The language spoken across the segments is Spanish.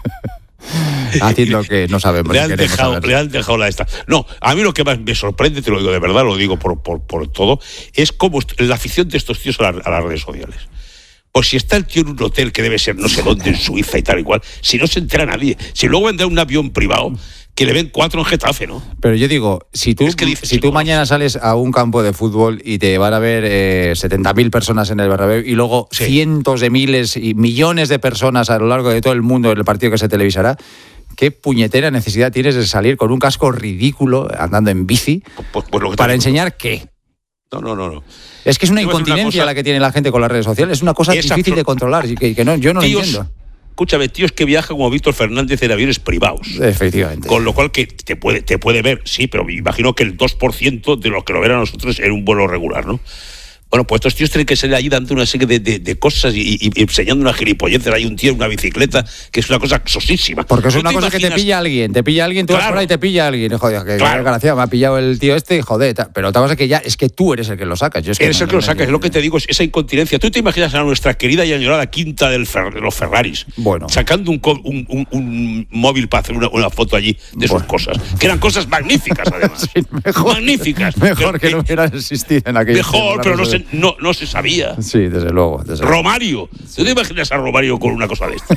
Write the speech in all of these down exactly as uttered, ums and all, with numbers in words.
Haciendo que no sabemos. Le han, dejado, le han dejado la esta. No, a mí lo que más me sorprende, te lo digo de verdad, lo digo por, por, por todo, es cómo la afición de estos tíos a, la, a las redes sociales. Pues si está el tío en un hotel que debe ser no sé dónde, en Suiza y tal y cual, si no se entera nadie, si luego vendrá un avión privado, que le ven cuatro en Getafe, ¿no? Pero yo digo, si tú, es que dices, si tú mañana sales a un campo de fútbol y te van a ver eh, setenta mil personas en el Bernabéu y luego sí. cientos de miles y millones de personas a lo largo de todo el mundo en el partido que se televisará, ¿qué puñetera necesidad tienes de salir con un casco ridículo andando en bici pues, pues lo que para enseñar qué? No, no, no, no. Es que es una incontinencia una cosa, la que tiene la gente con las redes sociales. Es una cosa difícil de controlar y que, que no, yo no tíos, lo entiendo. Escúchame, tíos que viajan como Víctor Fernández en aviones privados. Efectivamente. Con lo cual que te puede, te puede ver, sí, pero me imagino que el dos por ciento de los que lo ven a nosotros en un vuelo regular, ¿no? Bueno, pues estos tíos tienen que salir allí dando una serie de, de, de cosas y, y, y enseñando una gilipolleces. Hay un tío en una bicicleta que es una cosa sosísima. Porque es una cosa imaginas? que te pilla alguien. Te pilla alguien, tú claro. vas por ahí y te pilla alguien. Joder, que claro. desgraciado, me ha pillado el tío este, joder. Pero otra cosa es que ya es que tú eres el que lo sacas. Yo es que eres no, el que no, lo sacas, no, es lo que te digo, es esa incontinencia. Tú te imaginas a nuestra querida y añorada quinta del Fer, de los Ferraris bueno. sacando un, un, un, un móvil para hacer una, una foto allí de bueno. sus cosas. Que eran cosas magníficas, además. Sí, mejor, magníficas. Mejor pero, que no hubieran existido en aquella. Mejor, pero no se, no, no se sabía. Sí, desde luego. Desde Romario. ¿Tú te imaginas a Romario con una cosa de esta?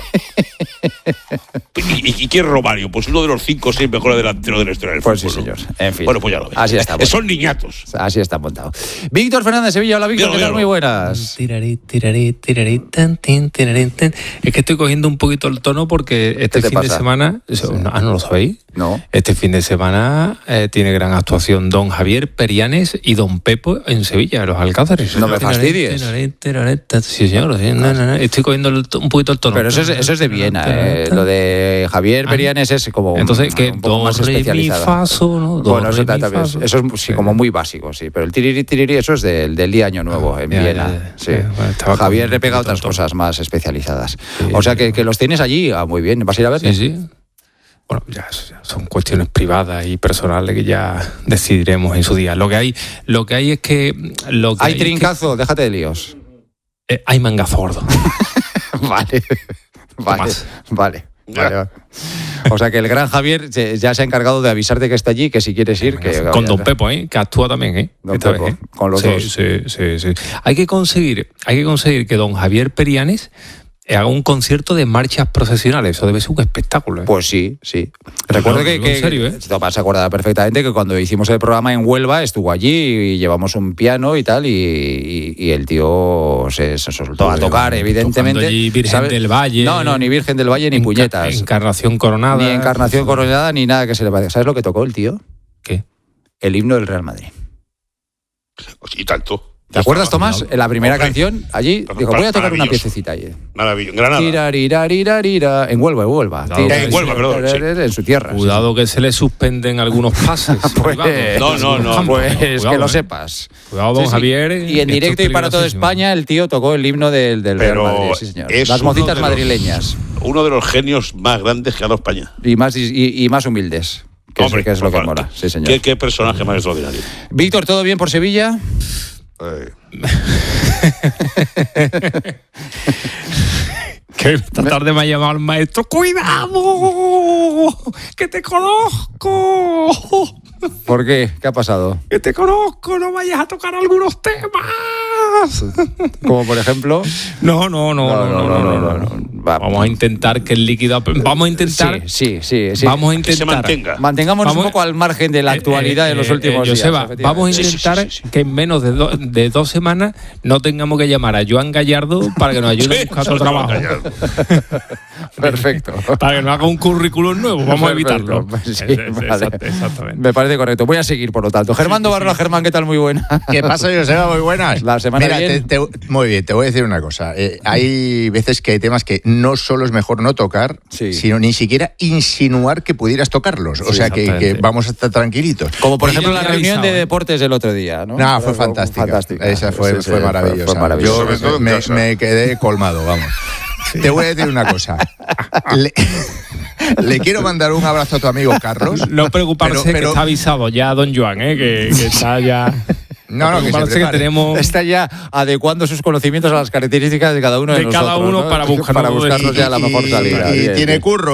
¿Y, y quién es Romario? Pues uno de los cinco o seis mejores delanteros de la historia del pues fútbol. Pues sí, señor. En fin. Bueno, pues ya lo ves. Así está. Son niñatos. Así está montado. Víctor Fernández, Sevilla. Hola, Víctor. ¿Qué tal? Muy buenas. Tirarí, tirarí, tirarí, tan, tin, tirarí, tan. Es que estoy cogiendo un poquito el tono porque este fin pasa? de semana... Eso, sí. Ah, ¿no lo sabéis? No. Este fin de semana eh, tiene gran actuación don Javier Perianes y don Pepo en Sevilla, los Alcázares. No me fastidies. Sí, señor. Sí, no, no, no. Estoy cogiendo el, un poquito el tono. Pero eso es, eso es de Viena. Eh. Lo de Javier Perianes es como Entonces, un, que un poco más especializado. Faso, ¿no? Do, bueno, eso, re, también, faso. eso es sí, como muy básico, sí. Pero el tiriri tiriri, eso es del, del día Año Nuevo ah, en ya, Viena. Ya, ya. Sí. Bueno, Javier le pega otras cosas más especializadas. Sí, o sea que, que los tienes allí. Ah, muy bien. ¿Vas a ir a ver? Sí, sí. Bueno, ya son cuestiones privadas y personales que ya decidiremos en su día. Lo que hay, lo que hay es que... Lo que hay, hay trincazo, es que, déjate de líos. Eh, hay mangazordo. Vale, vale, vale, vale, vale. O sea que el gran Javier ya se ha encargado de avisarte que está allí, que si quieres ir... que Con don Pepo, ¿eh? Que actúa también, ¿eh? Don Pepo, vez, ¿eh? Con los sí, dos. Sí, sí, sí. Hay que conseguir, hay que conseguir que don Javier Perianes haga un concierto de marchas procesionales. Eso debe ser un espectáculo, ¿eh? Pues sí, sí. Recuerdo no, que, que, en serio, ¿eh? Tomás se acuerda perfectamente que cuando hicimos el programa en Huelva estuvo allí y llevamos un piano y tal y, y, y el tío se, se soltó a tocar, evidentemente. Allí Virgen ¿sabes? del Valle. No, no, ni Virgen del Valle ni Enca- puñetas. Encarnación Coronada. Ni Encarnación Coronada ni nada que se le parezca. ¿Sabes lo que tocó el tío? ¿Qué? El himno del Real Madrid. Y tanto. ¿Te acuerdas, Tomás? En la primera Hombre, canción, allí, dijo, voy a tocar una piececita allí. Maravilloso. Granada. Tirarirarira, en Huelva, en Huelva. Tira, en Huelva, perdón. Sí. En su tierra. Cuidado sí. que se le suspenden algunos pases. Pues, no, no, no. Pues cuidado, que lo eh. sepas. Cuidado, don sí, sí. Javier. Y en directo y para toda España, el tío tocó el himno del, del Real Madrid. Sí, señor. Las mocitas madrileñas. Los, uno de los genios más grandes que ha dado España. Y más, y, y más humildes. Que Hombre, es, que es lo que mola. Sí, señor. ¿Qué, qué personaje más extraordinario? Víctor, ¿todo bien por Sevilla? Eh. Que esta tarde me ha llamado el maestro. ¡Cuidado! ¡Que te conozco! ¿Por qué? ¿Qué ha pasado? ¡Que te conozco! ¡No vayas a tocar algunos temas! Como por ejemplo. No, no, no, no, no, no, no, no, no. Va, vamos a intentar que el líquido. Vamos a intentar. Sí, sí, sí. sí. Vamos a intentar. Que se mantenga. Mantengámonos vamos, un poco al margen de la actualidad eh, eh, de los últimos eh, días. Joseba, vamos a intentar sí, sí, sí, sí. que en menos de, do, de dos semanas no tengamos que llamar a Joan Gallardo para que nos ayude sí, a buscar otro trabajo. Perfecto. Para que nos haga un currículum nuevo. Vamos Perfecto. a evitarlo. Sí, es, vale. Exactamente. Me parece correcto. Voy a seguir, por lo tanto. Germán Barrola, Germán, ¿qué tal? Muy buena. ¿Qué pasa, Joseba? Muy buenas. La semana Mira, bien. Te, te, muy bien, te voy a decir una cosa. Eh, hay veces que hay temas que no solo es mejor no tocar, sí. sino ni siquiera insinuar que pudieras tocarlos. O sí, sea, que, que vamos a estar tranquilitos. Como por ejemplo la reunión de deportes del otro día, ¿no? No, fue fantástica. fantástica. Esa fue, sí, sí, fue maravillosa. Fue, fue maravillosa. Yo me, me quedé colmado, vamos. Sí. Te voy a decir una cosa. Le, le quiero mandar un abrazo a tu amigo Carlos. No preocuparse pero, pero, que está avisado ya don Joan, ¿eh? que, que está ya... No, no, que, se que tenemos... Está ya adecuando sus conocimientos a las características de cada uno de, de nosotros. cada uno, ¿no? para, buscar para buscarnos y, ya la mejor salida. Y, y, y tiene curro.